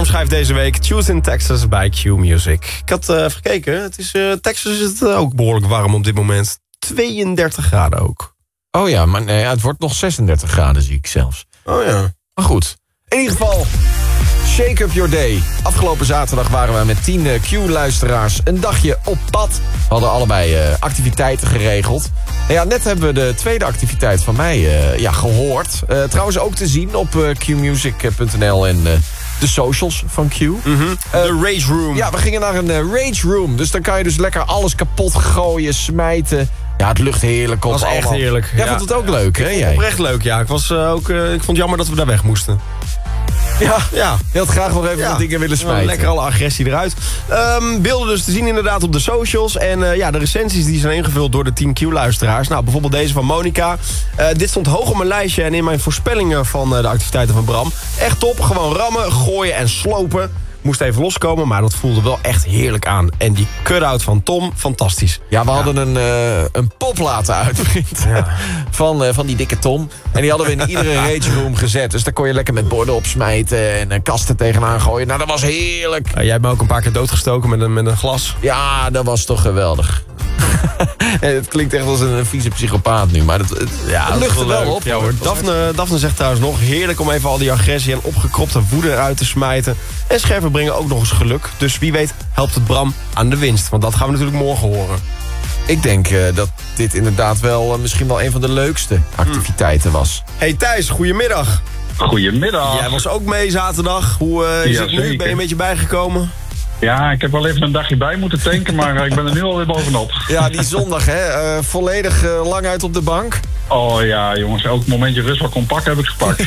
schijf deze week. Tuesday in Texas bij Q Music. Ik had gekeken. Het is, Texas is het ook behoorlijk warm op dit moment. 32 graden ook. Oh ja, maar nee, het wordt nog 36 graden, zie ik zelfs. Oh ja. Maar goed, in ieder geval, shake up your day. Afgelopen zaterdag waren we met 10 Q-luisteraars een dagje op pad. We hadden allebei activiteiten geregeld. Nou ja, net hebben we de tweede activiteit van mij gehoord. Trouwens ook te zien op qmusic.nl en de socials van Q. De Rage Room. Ja, we gingen naar een Rage Room. Dus dan kan je dus lekker alles kapot gooien, smijten. Ja, het lucht heerlijk op. Dat was echt heerlijk. Jij vond het ook leuk, hè? Ik vond het oprecht leuk, ja. Ik vond het jammer dat we daar weg moesten. Ja. Je had graag nog even wat dingen willen smijten. Lekker alle agressie eruit. Beelden dus te zien inderdaad op de socials. En de recensies die zijn ingevuld door de 10 Q-luisteraars. Nou, bijvoorbeeld deze van Monica. Dit stond hoog op mijn lijstje en in mijn voorspellingen van de activiteiten van Bram. Echt top, gewoon rammen, gooien en slopen. Moest even loskomen, maar dat voelde wel echt heerlijk aan. En die cut-out van Tom, fantastisch. Ja, we hadden een pop laten uitprinten van die dikke Tom. En die hadden we in iedere rage room gezet. Dus daar kon je lekker met borden op smijten en kasten tegenaan gooien. Nou, dat was heerlijk. Jij hebt me ook een paar keer doodgestoken met een glas. Ja, dat was toch geweldig. Het klinkt echt als een vieze psychopaat nu, maar het lucht er wel op. Ja, hoor. Daphne zegt trouwens nog, heerlijk om even al die agressie en opgekropte woede eruit te smijten. En scherven brengen ook nog eens geluk. Dus wie weet helpt het Bram aan de winst. Want dat gaan we natuurlijk morgen horen. Ik denk dat dit inderdaad wel misschien wel een van de leukste activiteiten was. Hey Thijs, goedemiddag. Goedemiddag. Jij was ook mee zaterdag. Hoe is het nu? Ben je een beetje bijgekomen? Ja, ik heb wel even een dagje bij moeten tanken, maar ik ben er nu alweer bovenop. Ja, die zondag, hè? Volledig lang uit op de bank. Oh ja, jongens, elk momentje rust wat kon pakken heb ik gepakt.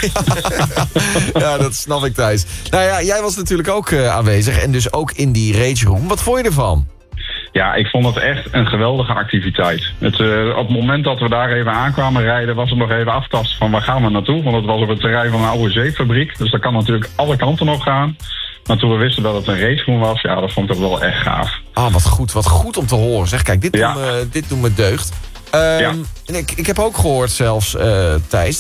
Ja, dat snap ik, Thijs. Nou ja, jij was natuurlijk ook aanwezig en dus ook in die rage room. Wat vond je ervan? Ja, ik vond het echt een geweldige activiteit. Op het moment dat we daar even aankwamen rijden, was het nog even aftasten van waar gaan we naartoe. Want het was op het terrein van een oude zeefabriek, dus dat kan natuurlijk alle kanten op gaan. Maar toen we wisten dat het een raceroom was, ja, dat vond ik toch wel echt gaaf. Ah, wat goed om te horen. Zeg, kijk, dit doet me deugd. En ik heb ook gehoord zelfs, Thijs,